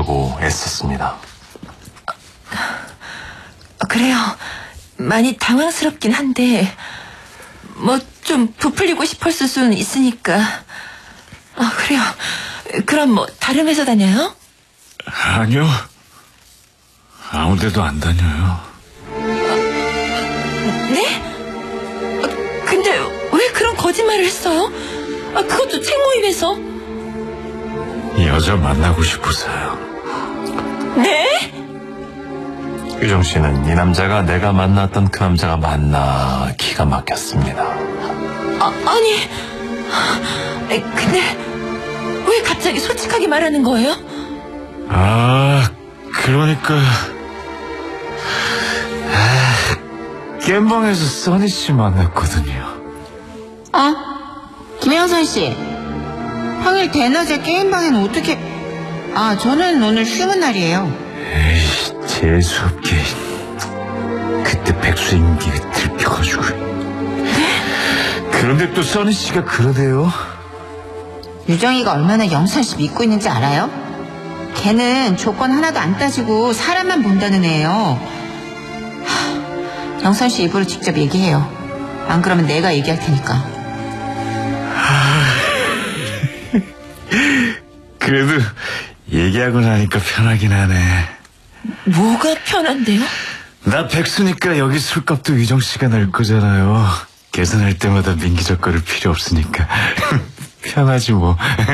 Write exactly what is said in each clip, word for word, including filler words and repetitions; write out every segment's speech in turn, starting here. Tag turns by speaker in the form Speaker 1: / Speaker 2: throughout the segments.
Speaker 1: 하려고 애썼습니다.
Speaker 2: 그래요. 많이 당황스럽긴 한데 뭐 좀 부풀리고 싶었을 수는 있으니까. 아, 그래요. 그럼 뭐 다른 회사 다녀요?
Speaker 3: 아니요. 아무 데도 안 다녀요.
Speaker 2: 네? 근데 왜 그런 거짓말을 했어요? 아, 그것도 책 모임에서.
Speaker 3: 여자 만나고 싶어서요.
Speaker 2: 네?
Speaker 1: 유정 씨는 이 남자가 내가 만났던 그 남자가 맞나 기가 막혔습니다.
Speaker 2: 아, 아니, 근데 왜 갑자기 솔직하게 말하는 거예요?
Speaker 3: 아, 그러니까 아, 겜방에서 써니씨 만났거든요.
Speaker 4: 어? 김영선 씨, 평일 대낮에 게임방에는 어떻게... 아, 저는 오늘 쉬는 날이에요.
Speaker 3: 에이, 재수없게. 그때 백수 임기가 들켜가지고. 그런데 또 써니씨가 그러대요.
Speaker 4: 유정이가 얼마나 영선 씨 믿고 있는지 알아요? 걔는 조건 하나도 안 따지고 사람만 본다는 애예요. 하, 영선 씨 입으로 직접 얘기해요. 안 그러면 내가 얘기할 테니까.
Speaker 3: 그래도 얘기하고 나니까 편하긴 하네.
Speaker 2: 뭐가 편한데요?
Speaker 3: 나 백수니까 여기 술값도 유정씨가 낼 거잖아요. 계산할 때마다 민기적거릴 필요 없으니까 편하지 뭐.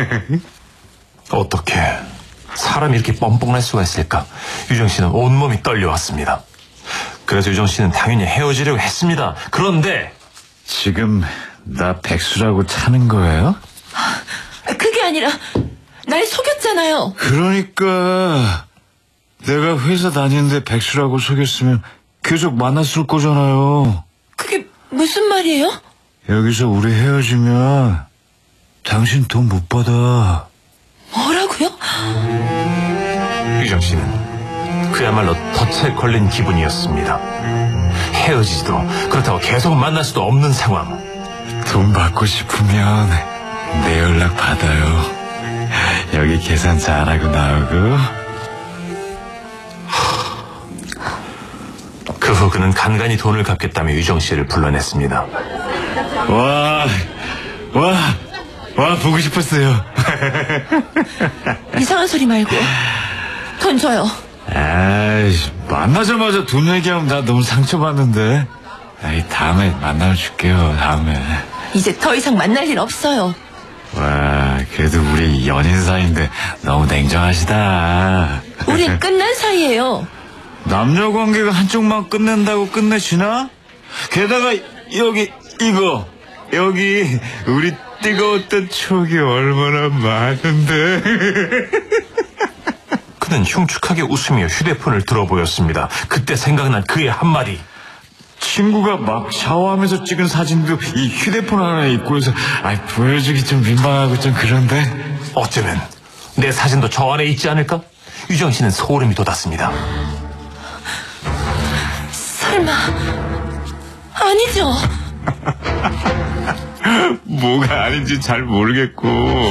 Speaker 1: 어떻게 사람이 이렇게 뻔뻔할 수가 있을까? 유정 씨는 온몸이 떨려왔습니다. 그래서 유정 씨는 당연히 헤어지려고 했습니다. 그런데
Speaker 3: 지금 나 백수라고 차는 거예요?
Speaker 2: 그게 아니라 날 속였잖아요.
Speaker 3: 그러니까 내가 회사 다니는데 백수라고 속였으면 계속 만났을 거잖아요.
Speaker 2: 그게 무슨 말이에요?
Speaker 3: 여기서 우리 헤어지면 당신 돈 못 받아.
Speaker 2: 뭐라고요?
Speaker 1: 유정 씨는 그야말로 덫에 걸린 기분이었습니다. 헤어지지도 그렇다고 계속 만날 수도 없는 상황.
Speaker 3: 돈 받고 싶으면 내 연락 받아요. 여기 계산 잘하고 나오고.
Speaker 1: 그 후 그는 간간히 돈을 갚겠다며 유정 씨를 불러냈습니다.
Speaker 3: 와, 와, 와, 보고 싶었어요.
Speaker 2: 이상한 소리 말고 돈 줘요.
Speaker 3: 에이, 만나자마자 돈 얘기하면 나 너무 상처받는데. 에이, 다음에 만나면 줄게요, 다음에.
Speaker 2: 이제 더 이상 만날 일 없어요.
Speaker 3: 와, 그래도 우리 연인 사이인데 너무 냉정하시다.
Speaker 2: 우린 끝난 사이예요.
Speaker 3: 남녀 관계가 한쪽만 끝낸다고 끝내시나? 게다가 여기 이거 여기 우리 뜨거웠던 추억이 얼마나 많은데.
Speaker 1: 그는 흉측하게 웃으며 휴대폰을 들어보였습니다. 그때 생각난 그의 한마디.
Speaker 3: 친구가 막 샤워하면서 찍은 사진도 이 휴대폰 하나에 있고 해서 아이, 보여주기 좀 민망하고 좀 그런데.
Speaker 1: 어쩌면 내 사진도 저 안에 있지 않을까? 유정 씨는 소름이 돋았습니다.
Speaker 2: 설마 아니죠?
Speaker 3: 뭐가 아닌지 잘 모르겠고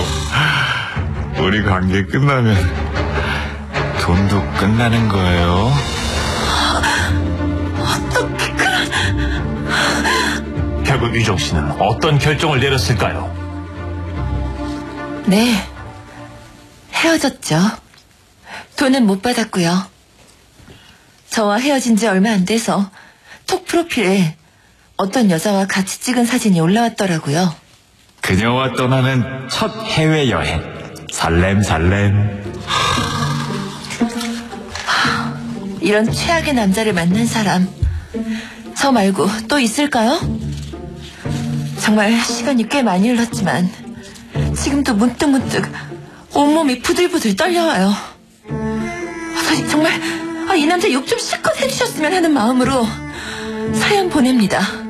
Speaker 3: 우리 관계 끝나면 돈도 끝나는 거예요.
Speaker 2: 어떻게 그런...
Speaker 1: 결국 유정 씨는 어떤 결정을 내렸을까요?
Speaker 2: 네, 헤어졌죠. 돈은 못 받았고요. 저와 헤어진 지 얼마 안 돼서 톡 프로필에 어떤 여자와 같이 찍은 사진이 올라왔더라고요.
Speaker 3: 그녀와 떠나는 첫 해외여행. 설렘설렘.
Speaker 2: 이런 최악의 남자를 만난 사람 저 말고 또 있을까요? 정말 시간이 꽤 많이 흘렀지만 지금도 문득문득 온몸이 부들부들 떨려와요. 아, 정말 아, 이 남자 욕 좀 실컷 해주셨으면 하는 마음으로 사연 보냅니다.